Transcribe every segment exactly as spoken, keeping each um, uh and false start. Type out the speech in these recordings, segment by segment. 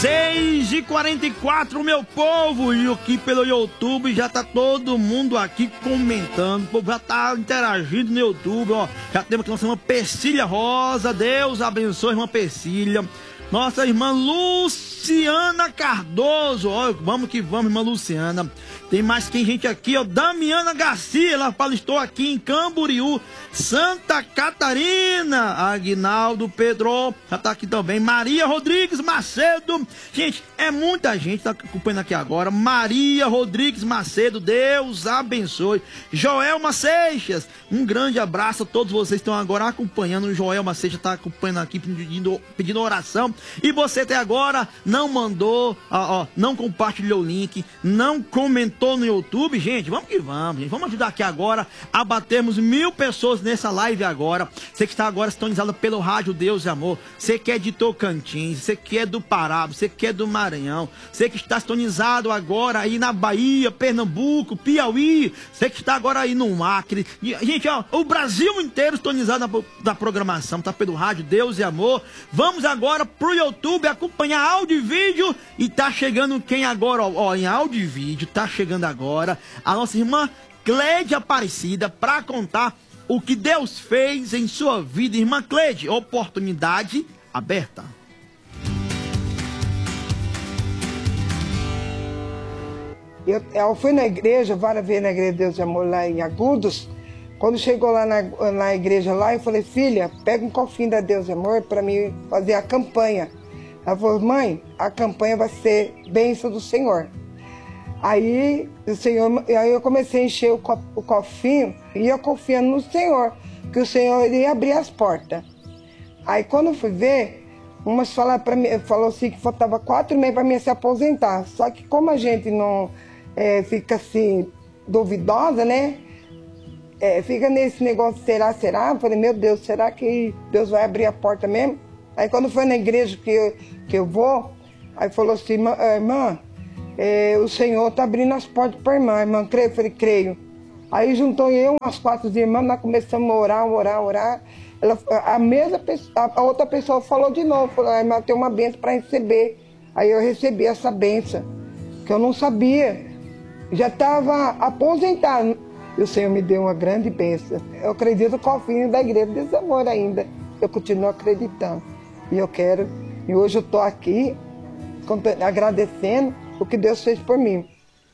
seis e quarenta e quatro, meu povo, e aqui pelo YouTube já tá todo mundo aqui comentando, o povo já tá interagindo no YouTube, ó, já temos aqui nossa irmã Persília Rosa, Deus abençoe, irmã Persília, nossa irmã Luciana Cardoso, ó, vamos que vamos, irmã Luciana. Tem mais quem gente aqui, ó, Damiana Garcia, ela fala, estou aqui em Camboriú, Santa Catarina. Aguinaldo Pedro, já tá aqui também. Maria Rodrigues Macedo, gente, é muita gente tá acompanhando aqui agora. Maria Rodrigues Macedo, Deus abençoe. Joelma Seixas, um grande abraço a todos vocês que estão agora acompanhando. O Joelma Seixas tá acompanhando aqui, pedindo, pedindo oração. E você até agora não mandou, ó, ó, não compartilhou o link, não comentou no YouTube, gente, vamos que vamos, gente. Vamos ajudar aqui agora a batermos mil pessoas nessa live agora. Você que está agora sintonizado pelo Rádio Deus e Amor, você que é de Tocantins, você que é do Pará, você que é do Maranhão, você que está sintonizado agora aí na Bahia, Pernambuco, Piauí, você que está agora aí no Acre, gente, ó, o Brasil inteiro sintonizado na, na programação, tá pelo Rádio Deus e Amor. Vamos agora pro YouTube acompanhar áudio e vídeo, e tá chegando quem agora, ó, ó em áudio e vídeo, tá chegando agora a nossa irmã Cleide Aparecida para contar o que Deus fez em sua vida. Irmã Cleide, oportunidade aberta. Eu, eu fui na igreja, várias vezes na igreja de Deus de Amor lá em Agudos. Quando chegou lá na, na igreja lá, eu falei, filha, pega um cofrinho da Deus de Amor para mim fazer a campanha. Ela falou, mãe, a campanha vai ser bênção do Senhor. Aí, o Senhor, aí eu comecei a encher o, co, o cofrinho e eu confiando no Senhor, que o Senhor iria abrir as portas. Aí quando eu fui ver, umas falaram para mim, falou assim que faltava quatro meses para mim se aposentar. Só que como a gente não é, fica assim, duvidosa, né? É, fica nesse negócio, será, será? Eu falei, meu Deus, será que Deus vai abrir a porta mesmo? Aí quando foi na igreja que eu, que eu vou, aí falou assim, irmã, É, o Senhor está abrindo as portas para a irmã. A irmã, creio? Eu falei, creio. Aí juntou eu, umas quatro irmãs, nós começamos a orar, orar, orar. Ela, a, mesma pessoa, a outra pessoa falou de novo, falou, a irmã tem uma bênção para receber. Aí eu recebi essa bênção, que eu não sabia. Já estava aposentado. E o Senhor me deu uma grande bênção. Eu acredito no cofrinho da igreja desse amor ainda. Eu continuo acreditando. E eu quero, e hoje eu estou aqui, agradecendo o que Deus fez por mim.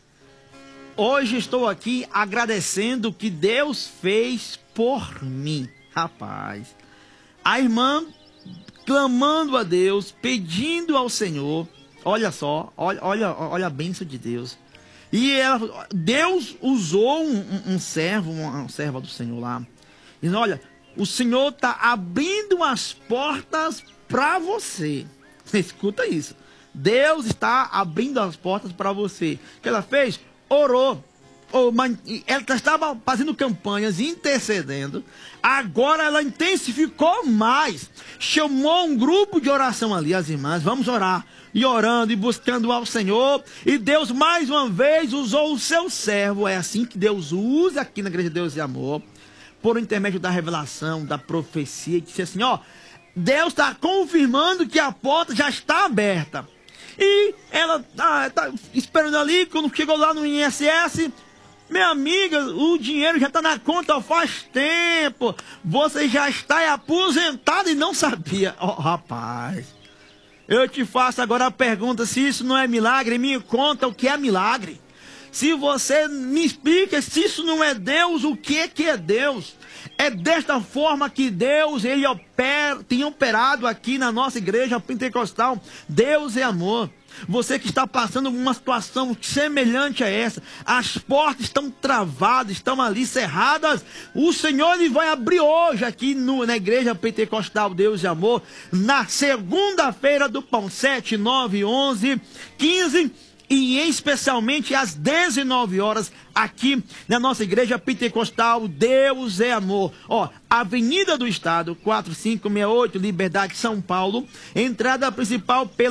Hoje estou aqui agradecendo o que Deus fez por mim. Rapaz, a irmã clamando a Deus, pedindo ao Senhor. Olha só, olha, olha, olha a bênção de Deus. E ela, Deus usou um, um, um servo, uma, uma serva do Senhor lá. Dizendo, olha, o Senhor está abrindo as portas para você. Escuta isso. Deus está abrindo as portas para você. O que ela fez? Orou. Ela estava fazendo campanhas, intercedendo. Agora ela intensificou mais. Chamou um grupo de oração ali, as irmãs. Vamos orar. E orando e buscando ao Senhor. E Deus mais uma vez usou o seu servo. É assim que Deus usa aqui na Igreja de Deus e Amor. Por intermédio da revelação, da profecia. E disse assim, ó. Deus está confirmando que a porta já está aberta. E ela tá, tá esperando ali, quando chegou lá no I N S S, minha amiga, o dinheiro já está na conta faz tempo. Você já está aposentado e não sabia. Oh, rapaz, eu te faço agora a pergunta, se isso não é milagre, me conta o que é milagre. Se você me explica se isso não é Deus, o que é que é Deus? É desta forma que Deus, ele opera, tem operado aqui na nossa igreja pentecostal. Deus é amor. Você que está passando uma situação semelhante a essa, as portas estão travadas, estão ali cerradas, o Senhor ele vai abrir hoje aqui no, na igreja pentecostal Deus e Amor, na segunda-feira do Pão, sete, nove, onze, quinze e especialmente às dezenove horas aqui na nossa igreja pentecostal Deus é Amor. Ó, Avenida do Estado, quatro cinco seis oito, Liberdade, São Paulo, entrada principal pela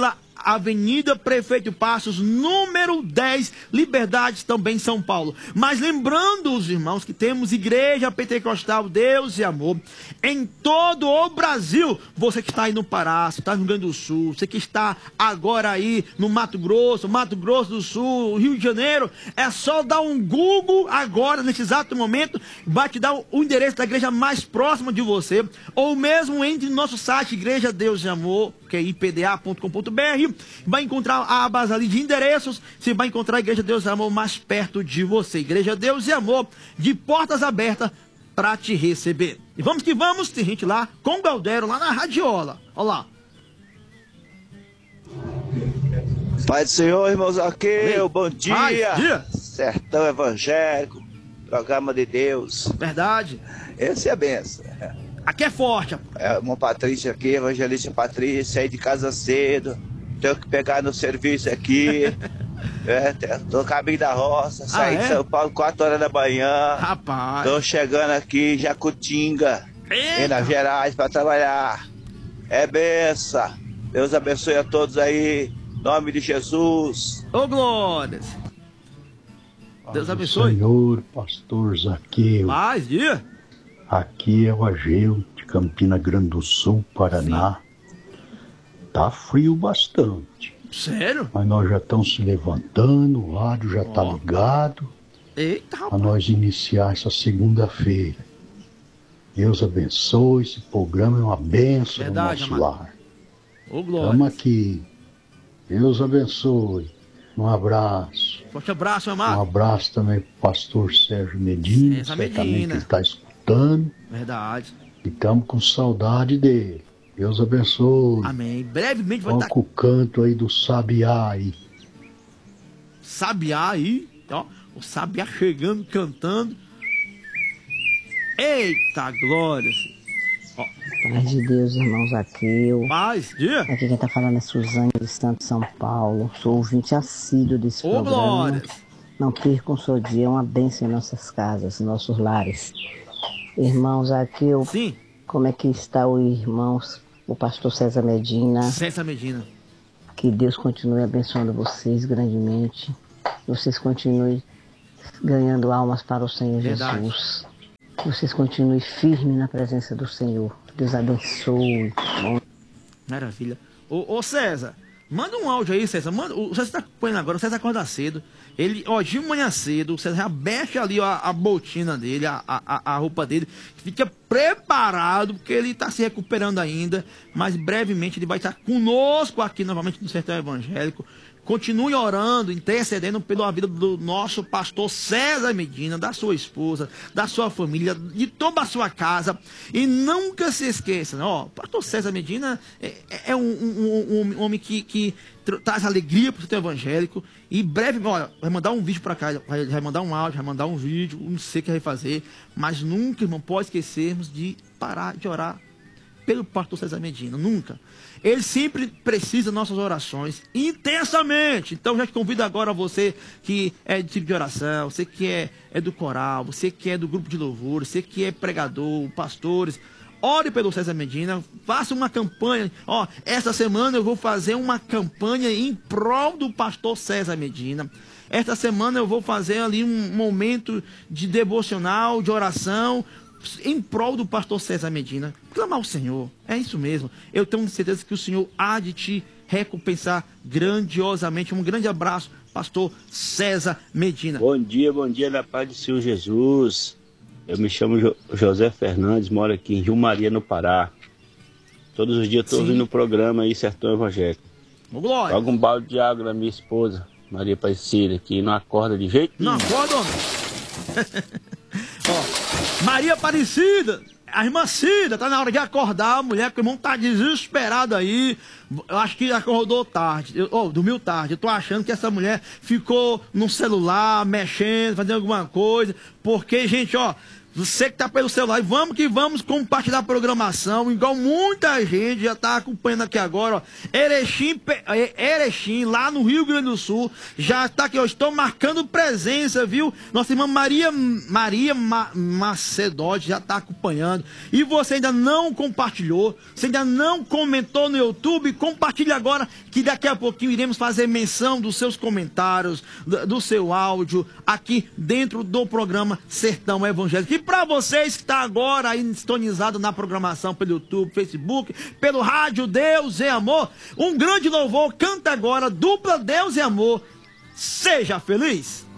Avenida Prefeito Passos, número dez, Liberdade, também São Paulo. Mas lembrando os irmãos que temos Igreja Pentecostal Deus e Amor em todo o Brasil. Você que está aí no Pará, você está no Rio Grande do Sul, você que está agora aí no Mato Grosso, Mato Grosso do Sul, Rio de Janeiro, é só dar um Google agora, nesse exato momento, vai te dar o endereço da igreja mais próxima de você, ou mesmo entre no nosso site Igreja Deus e Amor, que é i p d a ponto com ponto b r, vai encontrar abas ali de endereços, você vai encontrar a Igreja Deus e Amor mais perto de você. Igreja Deus e Amor, de portas abertas para te receber. E vamos que vamos, tem gente lá com o Galdero, lá na Radiola. Olha lá. Pai do Senhor, irmãos, aqui, bom dia. Pai, dia. Sertão Evangélico, programa de Deus. Verdade. Esse é a benção. Aqui é forte. É uma Patrícia aqui, evangelista Patrícia, saí de casa cedo, tenho que pegar no serviço aqui. É, tô no caminho da roça, saí ah, é? de São Paulo quatro horas da manhã. Rapaz. Tô chegando aqui em Jacutinga, Eita. Minas Gerais, para trabalhar. É benção. Deus abençoe a todos aí. Em nome de Jesus. Ô, glórias. Deus abençoe. Senhor, pastor Zaqueu. Mais dia. Aqui é o Ageu, de Campina Grande do Sul, Paraná. Sim. Tá frio bastante. Sério? Mas nós já estamos se levantando, o rádio já oh. tá ligado. Eita, rapaz. Para nós iniciar essa segunda-feira. Deus abençoe, esse programa é uma bênção no nosso amado. lar. Ô, glória. Estamos aqui. Deus abençoe. Um abraço. Forte abraço, meu amado. Um abraço também para o pastor Sérgio Medina. Essa certamente Medina. ele está escutando. Verdade. E estamos com saudade dele. Deus abençoe. Amém. Brevemente vai estar... Olha o canto aí do Sabiá aí. Sabiá aí. Ó, o Sabiá chegando, cantando. Eita, glória. Ó. Paz de Deus, irmãos, aqui. Eu... Paz, dia. Aqui quem tá falando é Suzane, do Estado de São Paulo. Sou ouvinte assíduo desse Ô, programa. glórias. Não percam o seu dia, é uma bênção em nossas casas, em nossos lares. Irmãos, aqui eu... Sim. Como é que está o irmão, o pastor César Medina? César Medina. Que Deus continue abençoando vocês grandemente. Vocês continuem ganhando almas para o Senhor Verdade. Jesus. Vocês continuem firmes na presença do Senhor. Deus abençoe. Maravilha. Ô, ô César, manda um áudio aí, César. Manda, o César tá acompanhando agora, o César acorda cedo. Ele, ó, de manhã cedo, o César já mexe ali ó, a botina dele, a, a, a roupa dele. Fica preparado, porque ele tá se recuperando ainda. Mas brevemente ele vai estar conosco aqui novamente no Sertão Evangélico. Continue orando, intercedendo pela vida do nosso pastor César Medina, da sua esposa, da sua família, de toda a sua casa. E nunca se esqueça, ó, o pastor César Medina é, é um, um, um, um homem que, que traz alegria para o seu evangélico. E breve, olha, vai mandar um vídeo para cá, vai, vai mandar um áudio, vai mandar um vídeo, não sei o que vai fazer. Mas nunca, irmão, pode esquecermos de parar de orar pelo pastor César Medina, nunca. Ele sempre precisa das nossas orações intensamente. Então já te convido agora você que é de tipo de oração, você que é, é do coral, você que é do grupo de louvor, você que é pregador, pastores, ore pelo César Medina, faça uma campanha. Ó, esta semana eu vou fazer uma campanha em prol do pastor César Medina. Esta semana eu vou fazer ali um momento de devocional, de oração, em prol do pastor César Medina. Clamar ao Senhor, é isso mesmo. Eu tenho certeza que o Senhor há de te recompensar grandiosamente. Um grande abraço, pastor César Medina. Bom dia, bom dia da paz do Senhor Jesus. Eu me chamo jo José Fernandes, moro aqui em Rio Maria, no Pará. Todos os dias estou ouvindo o programa aí, Sertão Evangélico. Glória. Joga um balde de água na minha esposa, Maria Aparecida, que não acorda de jeito nenhum. Não acorda, homem. Ó, Maria Aparecida, a irmã Cida, tá na hora de acordar a mulher, porque o irmão tá desesperado aí. Eu acho que acordou tarde, eu, oh, dormiu tarde. Eu tô achando que essa mulher ficou no celular, mexendo, fazendo alguma coisa. Porque, gente, ó, Você que tá pelo celular, vamos que vamos compartilhar a programação, igual muita gente já tá acompanhando aqui agora, ó. Erechim, Erechim, lá no Rio Grande do Sul, já tá aqui, ó, estou marcando presença, viu? Nossa irmã Maria, Maria Ma, Macedote já tá acompanhando. E você ainda não compartilhou, você ainda não comentou no YouTube, compartilhe agora, que daqui a pouquinho iremos fazer menção dos seus comentários, do, do seu áudio, aqui dentro do programa Sertão Evangélico. E para vocês que estão agora aí sintonizado na programação pelo YouTube, Facebook, pelo rádio Deus e Amor, um grande louvor, canta agora, dupla Deus e Amor. Seja feliz!